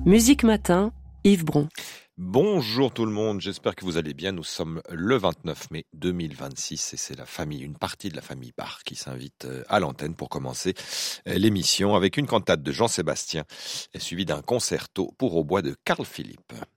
Musique Matin, Yves Bron. Bonjour tout le monde, j'espère que vous allez bien. Nous sommes le 29 mai 2026 et c'est une partie de la famille Bach qui s'invite à l'antenne pour commencer l'émission avec une cantate de Jean-Sébastien suivie d'un concerto pour hautbois de Carl Philipp.